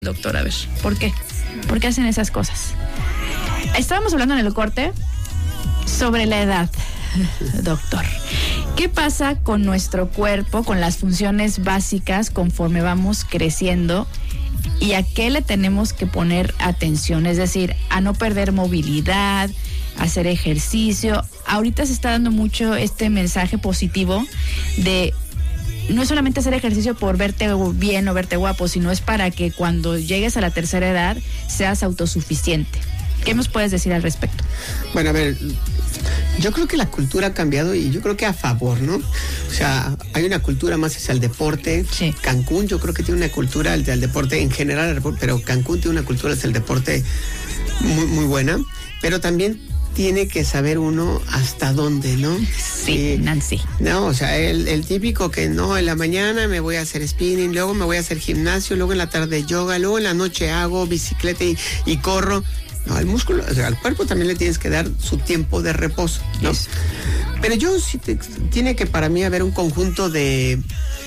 doctor? A ver, ¿por qué? ¿Por qué hacen esas cosas? Estábamos hablando en el corte sobre la edad, doctor. ¿Qué pasa con nuestro cuerpo, con las funciones básicas conforme vamos creciendo? ¿Y a qué le tenemos que poner atención? Es decir, a no perder movilidad, hacer ejercicio. Ahorita se está dando mucho este mensaje positivo de no es solamente hacer ejercicio por verte bien o verte guapo, sino es para que cuando llegues a la tercera edad seas autosuficiente. ¿Qué nos puedes decir al respecto? Bueno, a ver, yo creo que la cultura ha cambiado y yo creo que a favor, ¿no? O sea, hay una cultura más hacia el deporte. Sí. Cancún yo creo que tiene una cultura al deporte en general, pero Cancún tiene una cultura hacia el deporte muy, muy buena, pero también tiene que saber uno hasta dónde, ¿no? Sí, Nancy. No, o sea, el típico que no, en la mañana me voy a hacer spinning, luego me voy a hacer gimnasio, luego en la tarde yoga, luego en la noche hago bicicleta y corro. No, al músculo, o sea, al cuerpo también le tienes que dar su tiempo de reposo, ¿no? Yes. Pero yo sí tiene que para mí haber un conjunto de...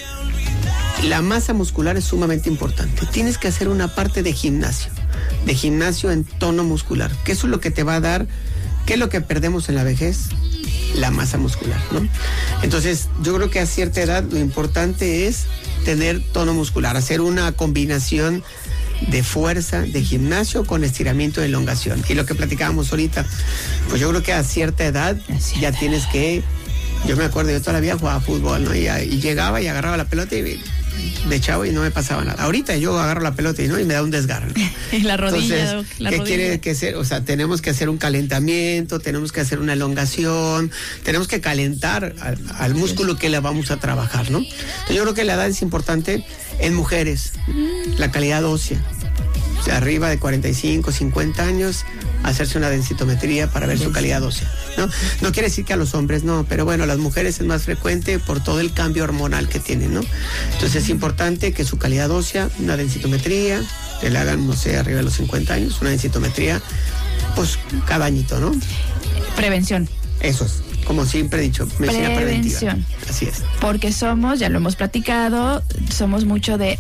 La masa muscular es sumamente importante. Tienes que hacer una parte de gimnasio en tono muscular, que eso es lo que te va a dar. ¿Qué es lo que perdemos en la vejez? La masa muscular, ¿no? Entonces, yo creo que a cierta edad lo importante es tener tono muscular, hacer una combinación de fuerza, de gimnasio con estiramiento de elongación. Y lo que platicábamos ahorita, pues yo creo que a cierta edad ya tienes que... Yo me acuerdo, yo toda la vida jugaba fútbol, ¿no? Y llegaba y agarraba la pelota y me echaba y no me pasaba nada. Ahorita yo agarro la pelota y me da un desgarro, ¿no? La rodilla. Entonces, ¿qué quiere que hacer? O sea, tenemos que hacer un calentamiento, tenemos que hacer una elongación, tenemos que calentar al músculo que le vamos a trabajar, ¿no? Entonces yo creo que la edad es importante en mujeres, la calidad ósea. O sea, arriba de 45, 50 años, hacerse una densitometría para ver su calidad ósea, ¿no? No quiere decir que a los hombres no, pero bueno, a las mujeres es más frecuente por todo el cambio hormonal que tienen, ¿no? Entonces es importante que su calidad ósea, una densitometría, que le hagan, no sé, arriba de los 50 años, una densitometría, pues cada añito, ¿no? Prevención. Eso es. Como siempre he dicho, medicina preventiva. Así es. Porque somos, ya lo hemos platicado, somos mucho de,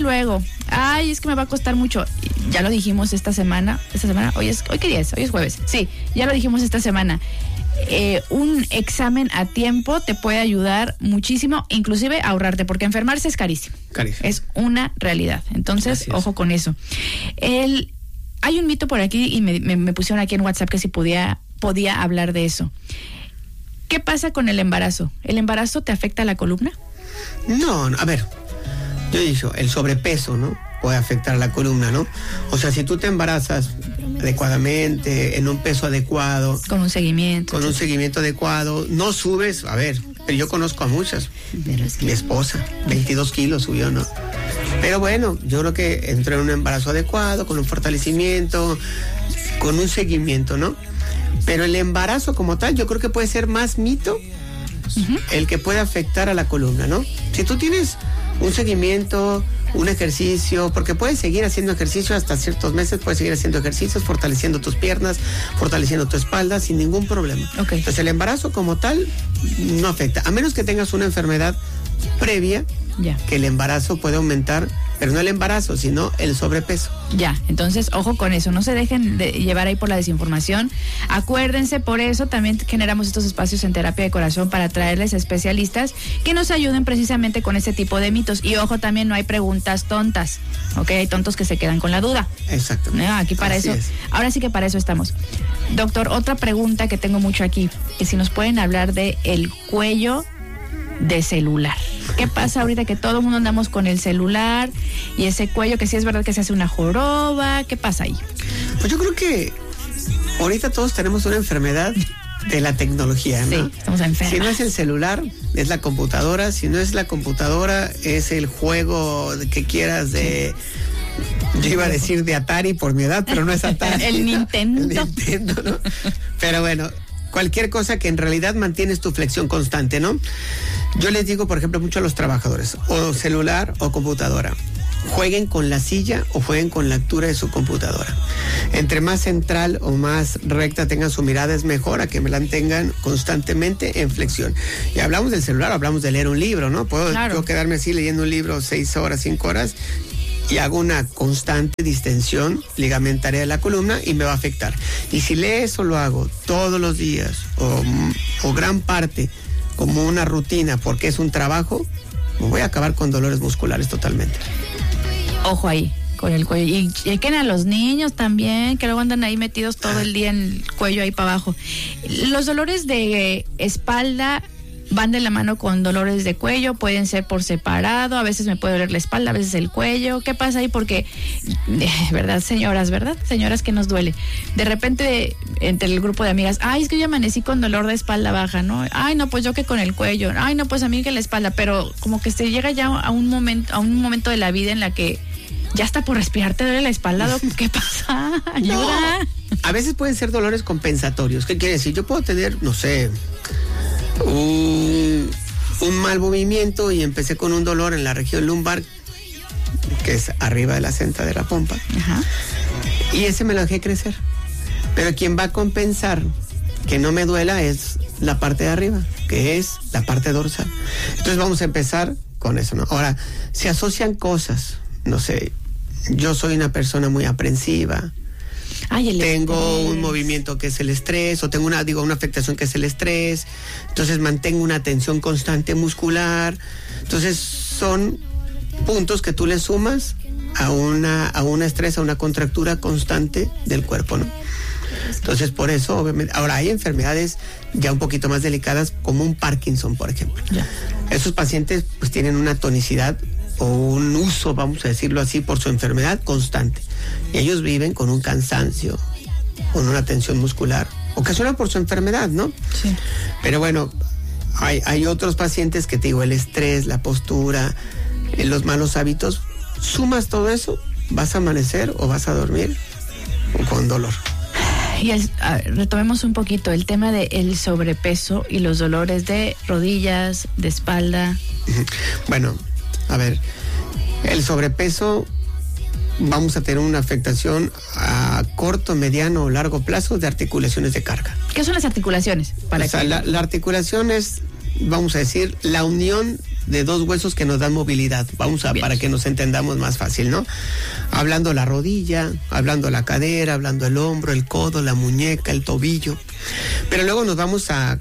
es que me va a costar mucho. Ya lo dijimos esta semana, ¿hoy qué día es? Hoy es jueves. Sí, ya lo dijimos esta semana. Un examen a tiempo te puede ayudar muchísimo, inclusive a ahorrarte, porque enfermarse es carísimo. Es una realidad. Entonces, ojo con eso. Hay un mito por aquí y me pusieron aquí en WhatsApp que si podía hablar de eso. ¿Qué pasa con el embarazo? ¿El embarazo te afecta a la columna? No, a ver, yo he dicho, el sobrepeso, ¿no? Puede afectar a la columna, ¿no? O sea, si tú te embarazas adecuadamente, en un peso adecuado. Con un seguimiento. Con un seguimiento adecuado, no subes, a ver, pero yo conozco a muchas. Mi esposa, 22 kilos subió, ¿no? Pero bueno, yo creo que entró en un embarazo adecuado, con un fortalecimiento, con un seguimiento, ¿no? Pero el embarazo como tal, yo creo que puede ser más mito el que puede afectar a la columna, ¿no? Si tú tienes un seguimiento, un ejercicio, porque puedes seguir haciendo ejercicio hasta ciertos meses, puedes seguir haciendo ejercicios, fortaleciendo tus piernas, fortaleciendo tu espalda, sin ningún problema. Okay. Entonces el embarazo como tal no afecta, a menos que tengas una enfermedad previa, que el embarazo puede aumentar, pero no el embarazo, sino el sobrepeso. Ya, entonces ojo con eso, no se dejen de llevar ahí por la desinformación. Acuérdense, por eso también generamos estos espacios en Terapia de Corazón para traerles especialistas que nos ayuden precisamente con este tipo de mitos. Y ojo, también no hay preguntas tontas, ¿ok? Hay tontos que se quedan con la duda. Exacto. Aquí para Así eso, es. Ahora sí que para eso estamos. Doctor, otra pregunta que tengo mucho aquí, que si nos pueden hablar de el cuello de celular. ¿Qué pasa ahorita que todo el mundo andamos con el celular y ese cuello que sí es verdad que se hace una joroba? ¿Qué pasa ahí? Pues yo creo que ahorita todos tenemos una enfermedad de la tecnología, ¿no? Sí, estamos enfermos. Si no es el celular, es la computadora. Si no es la computadora, es el juego que quieras de... Yo iba a decir de Atari por mi edad, pero no es Atari. El Nintendo. El Nintendo, ¿no? Pero bueno, cualquier cosa que en realidad mantienes tu flexión constante, ¿no? Yo les digo, por ejemplo, mucho a los trabajadores, o celular o computadora. Jueguen con la silla o jueguen con la altura de su computadora. Entre más central o más recta tengan su mirada es mejor a que me la tengan constantemente en flexión. Y hablamos del celular, hablamos de leer un libro, ¿no? Puedo yo quedarme así leyendo un libro 6 horas, 5 horas y hago una constante distensión ligamentaria de la columna y me va a afectar. Y si eso lo hago todos los días o gran parte como una rutina porque es un trabajo, me voy a acabar con dolores musculares totalmente. Ojo ahí con el cuello. Y chequen a los niños también, que luego andan ahí metidos todo el día en el cuello ahí para abajo. Los dolores de espalda van de la mano con dolores de cuello, pueden ser por separado, a veces me puede doler la espalda, a veces el cuello. ¿Qué pasa ahí? Porque, ¿verdad, señoras? Señoras, que nos duele. De repente, entre el grupo de amigas, ay, es que yo amanecí con dolor de espalda baja, ¿no? Ay, no, pues yo que con el cuello. Ay, no, pues a mí que la espalda. Pero como que se llega ya a un momento de la vida en la que ya está por respirar, te duele la espalda, Doc. ¿Qué pasa? Ayuda. No. A veces pueden ser dolores compensatorios. ¿Qué quiere decir? Yo puedo tener, no sé, un mal movimiento y empecé con un dolor en la región lumbar, que es arriba de la cinta de la pompa. Ajá. Y ese me lo dejé crecer. Pero quien va a compensar que no me duela es la parte de arriba, que es la parte dorsal. Entonces vamos a empezar con eso, ¿no? Ahora, se asocian cosas, no sé, yo soy una persona muy aprensiva. Tengo un movimiento que es el estrés, o tengo una afectación que es el estrés, entonces mantengo una tensión constante muscular. Entonces son puntos que tú le sumas a un estrés, a una contractura constante del cuerpo, ¿no? Entonces por eso, obviamente, ahora hay enfermedades ya un poquito más delicadas, como un Parkinson, por ejemplo. Ya. Esos pacientes pues tienen una tonicidad o un uso, vamos a decirlo así, por su enfermedad constante. Y ellos viven con un cansancio, con una tensión muscular, ocasionada por su enfermedad, ¿no? Sí. Pero bueno, hay otros pacientes que te digo, el estrés, la postura, los malos hábitos, sumas todo eso, vas a amanecer o vas a dormir con dolor. Y retomemos un poquito el tema del sobrepeso y los dolores de rodillas, de espalda. Bueno, a ver, el sobrepeso, vamos a tener una afectación a corto, mediano o largo plazo de articulaciones de carga. ¿Qué son las articulaciones? La articulación es, vamos a decir, la unión de dos huesos que nos dan movilidad. Para que nos entendamos más fácil, ¿no? Hablando la rodilla, hablando la cadera, hablando el hombro, el codo, la muñeca, el tobillo. Pero luego nos vamos a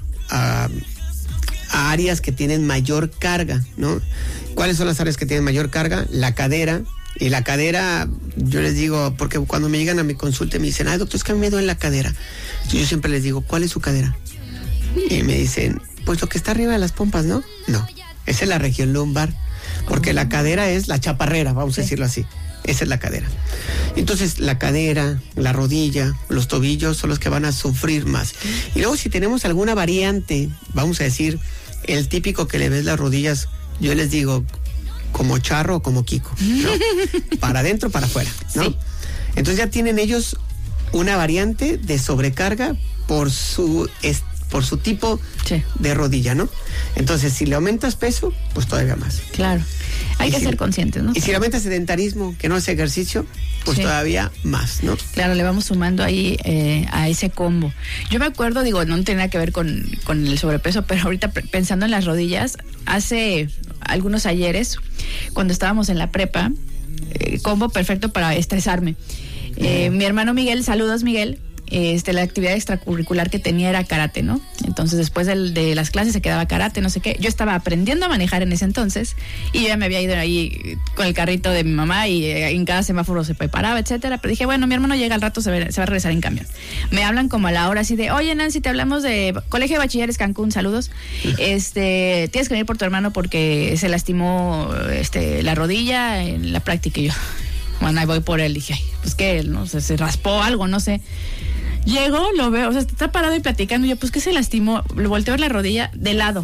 áreas que tienen mayor carga, ¿no? ¿Cuáles son las áreas que tienen mayor carga? La cadera. Y la cadera, yo les digo, porque cuando me llegan a mi consulta me dicen, ay, doctor, es que a mí me duele la cadera. Yo siempre les digo, ¿cuál es su cadera? Y me dicen, pues lo que está arriba de las pompas, ¿no? No, esa es la región lumbar, porque la cadera es la chaparrera, vamos a decirlo así. Esa es la cadera. Entonces, la cadera, la rodilla, los tobillos son los que van a sufrir más. Y luego, si tenemos alguna variante, vamos a decir, el típico que le ves las rodillas, yo les digo, como charro o como Kiko, ¿no? Para adentro, para afuera, ¿no? Sí. Entonces ya tienen ellos una variante de sobrecarga por su tipo de rodilla, ¿no? Entonces, si le aumentas peso, pues todavía más. Claro. Hay que ser conscientes, ¿no? Y si le aumentas sedentarismo, que no es ejercicio, pues todavía más, ¿no? Claro, le vamos sumando ahí a ese combo. Yo me acuerdo, no tiene nada que ver con el sobrepeso, pero ahorita pensando en las rodillas, hace algunos ayeres, cuando estábamos en la prepa, combo perfecto para estresarme. Mi hermano Miguel, saludos Miguel, la actividad extracurricular que tenía era karate, ¿no? Entonces después de las clases se quedaba karate, no sé qué. Yo estaba aprendiendo a manejar en ese entonces y yo ya me había ido ahí con el carrito de mi mamá y en cada semáforo se preparaba, etcétera. Pero dije, bueno, mi hermano llega al rato, se va a regresar en camión. Me hablan como a la hora así de, oye Nancy, te hablamos de Colegio de Bachilleres Cancún, saludos. Tienes que venir por tu hermano porque se lastimó la rodilla en la práctica. Y yo, bueno, ahí voy por él. Dije, ay, pues que él, ¿no? Se raspó algo, no sé. Llego, lo veo, está parado y platicando. Y yo, pues que se lastimó. Le volteo a ver la rodilla de lado.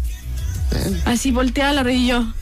Así voltea la rodilla y yo.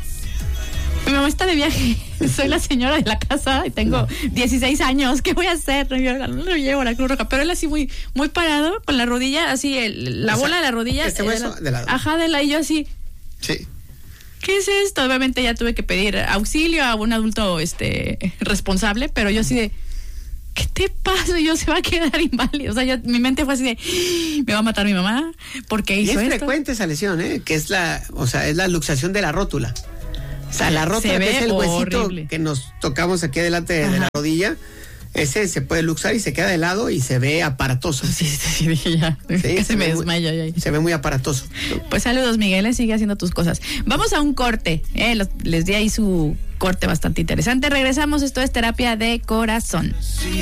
Mi mamá está de viaje. Soy la señora de la casa y tengo 16 años. ¿Qué voy a hacer? No lo llevo a la Cruz Roja. Pero él así muy, muy parado, con la rodilla, así, la bola de la rodilla. Este hueso de lado. Ajá, de lado. Y yo así. Sí. ¿Qué es esto? Obviamente ya tuve que pedir auxilio a un adulto responsable, pero yo así de, ¿qué te pasa? Yo se va a quedar inválido. O sea, mi mente fue así de, me va a matar mi mamá, ¿por qué hizo esto? Y es frecuente esa lesión, que es la luxación de la rótula. O sea, la rótula, que es el huesito horrible que nos tocamos aquí adelante de la rodilla, ese se puede luxar y se queda de lado y se ve aparatoso. Sí, ya. Sí, se me desmaya ya. Se ve muy aparatoso. Pues saludos, Miguel, sigue haciendo tus cosas. Vamos a un corte. Les di ahí su corte bastante interesante. Regresamos, esto es Terapia de Corazón.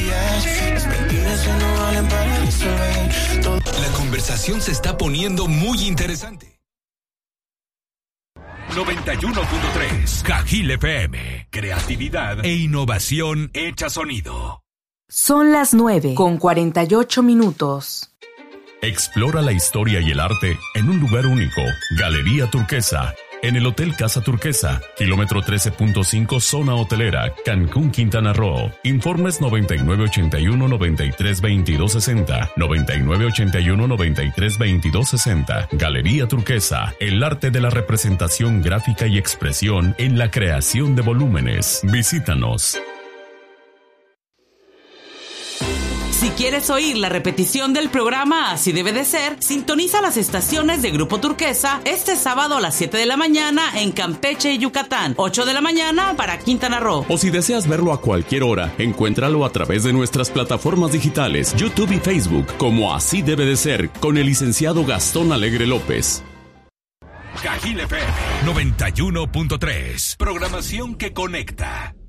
La conversación se está poniendo muy interesante. 91.3 Cajil FM. Creatividad e innovación hecha sonido. Son las 9:48. Explora la historia y el arte en un lugar único. Galería Turquesa. En el Hotel Casa Turquesa, kilómetro 13.5, zona hotelera, Cancún, Quintana Roo. Informes 9981-932260, 9981-932260. Galería Turquesa, el arte de la representación gráfica y expresión en la creación de volúmenes. Visítanos. Si quieres oír la repetición del programa Así Debe de Ser, sintoniza las estaciones de Grupo Turquesa este sábado a las 7 de la mañana en Campeche y Yucatán, 8 de la mañana para Quintana Roo. O si deseas verlo a cualquier hora, encuéntralo a través de nuestras plataformas digitales, YouTube y Facebook, como Así Debe de Ser, con el licenciado Gastón Alegre López. Cajil FM 91.3. Programación que conecta.